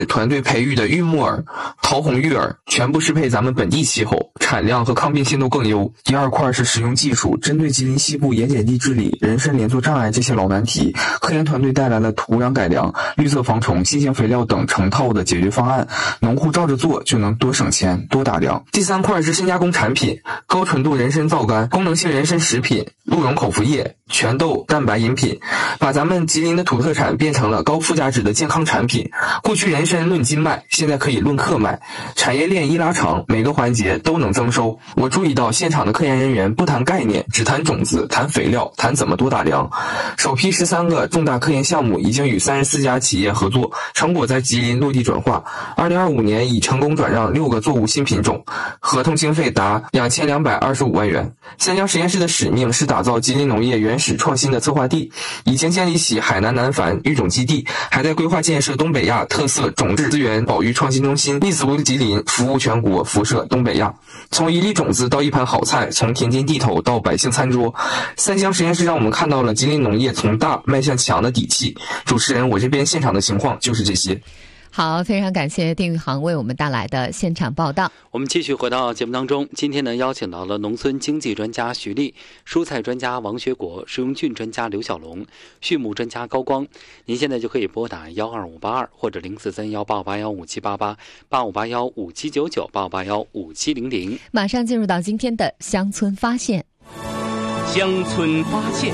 团队培育的玉木耳、桃红玉耳全部适配咱们本地气候，产量和抗病性都更优。第二块是使用技术，针对吉林西部盐碱地治理、人参连作障碍这些老难题，科研团队带来了土壤改良、绿色防虫、新型肥料等成套的解决方案，农户照着做就能多省钱、多打粮。第三块是深加工产品，高纯度人参皂苷、功能性人参食品、鹿茸口服液、全豆蛋白饮品，把咱们吉林的土特产变成了高附加值的健康产品。过去人参论斤卖，现在可以论克卖，产业链一拉长，每个环节都能增收。我注意到现场的科研人员不谈概念，只谈种子，谈肥料，谈怎么多打粮。首批13个重大科研项目已经与34家企业合作，成果在吉林落地转化。2025年已成功转让6个作物新品种，合同经费达2225万元。三江实验室的使命是打造吉林农业原始创新的策划地，已经建立起海南南繁育种基地，还在规划建设东北亚特色种质资源保育创新中心，立足吉林，服务全国，辐射东北亚。从一粒种子到一盘好菜，从田间地头到百姓餐桌，三江实验室让我们看到了吉林农业从大迈向强的底气。主持人，我这边现场的情况就是这些。 好，非常感谢丁宇航为我们带来的现场报道。 我们继续回到节目当中，今天呢邀请到了农村经济专家徐丽、蔬菜专家王学国、食用菌专家刘小龙、畜牧专家高光。您现在就可以拨打12582或者0431858157888581579985815700。 马上进入到今天的乡村发现。 乡村发现。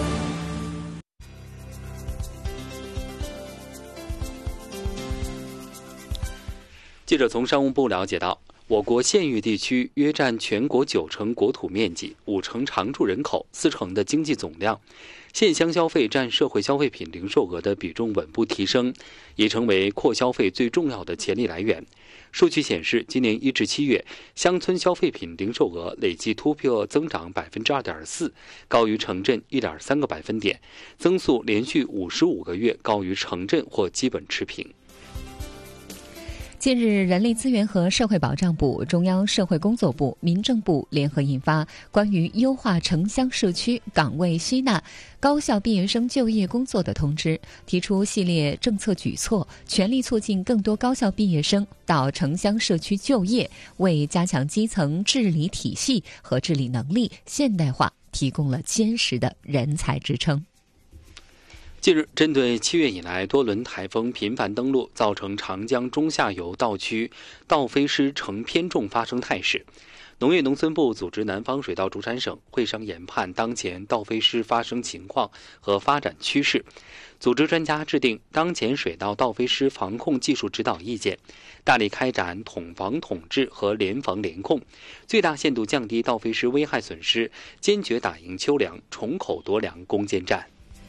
记者从商务部了解到，我国县域地区约占全国9成国土面积、5成常住人口、4成的经济总量，县乡消费占社会消费品零售额的比重稳步提升，已成为扩消费最重要的潜力来源。数据显示，今年1至7月，乡村消费品零售额累计突破增长2.4%，高于城镇1.3个百分点，增速连续55个月高于城镇或基本持平。 近日，人力资源和社会保障部、中央社会工作部、民政部联合印发《关于优化城乡社区岗位吸纳高校毕业生就业工作的通知》，提出系列政策举措，全力促进更多高校毕业生到城乡社区就业，为加强基层治理体系和治理能力现代化提供了坚实的人才支撑。 近日，针对7月以来多轮台风频繁登陆，造成长江中下游稻区稻飞失呈偏重发生态势，农业农村部组织南方水稻主产省会商研判当前稻飞失发生情况和发展趋势，组织专家制定当前水稻稻飞失防控技术指导意见，大力开展统防统治和联防联控，最大限度降低稻飞失危害损失，坚决打赢秋粮重口夺粮攻坚战。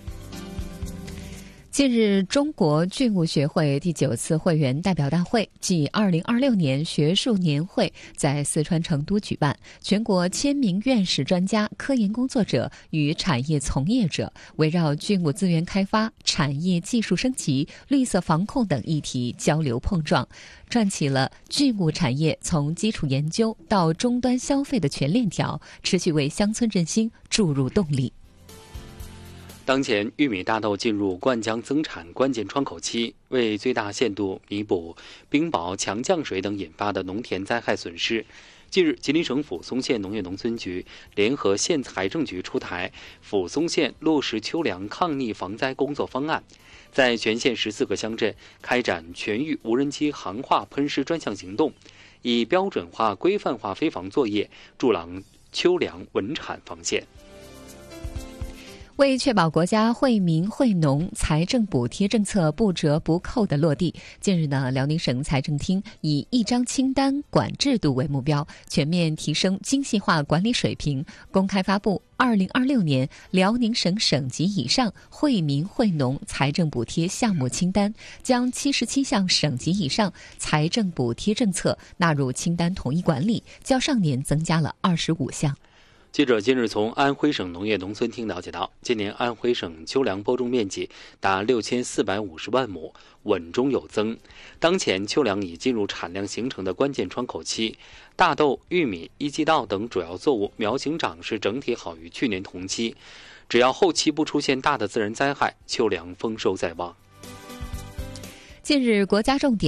近日，中国菌务学会第9次会员代表大会暨2026年学术年会在四川成都举办，全国1000名院士专家、科研工作者与产业从业者围绕菌务资源开发、产业技术升级、绿色防控等议题交流碰撞，串起了菌务产业从基础研究到终端消费的全链条，持续为乡村振兴注入动力。 当前，玉米、大豆进入灌浆增产关键窗口期，为最大限度弥补冰雹、强降水等引发的农田灾害损失，近日，吉林省抚松县农业农村局联合县财政局出台抚松县落实秋粮抗逆防灾工作方案，在全县14个乡镇开展全域无人机航化喷施专项行动，以标准化、规范化飞防作业，助朗秋粮稳产防线。 为确保国家惠民惠农财政补贴政策不折不扣的落地，近日呢，辽宁省财政厅以一张清单管制度为目标，全面提升精细化管理水平，公开发布2026年辽宁省省级以上惠民惠农财政补贴项目清单，将77项省级以上财政补贴政策纳入清单统一管理，较上年增加了25项。 记者近日从安徽省农业农村厅了解到，今年安徽省秋粮播种面积达6450万亩，稳中有增。当前秋粮已进入产量形成的关键窗口期，大豆、玉米、一季稻等主要作物苗型长势整体好于去年同期，只要后期不出现大的自然灾害，秋粮丰收在望。 近日，国家重点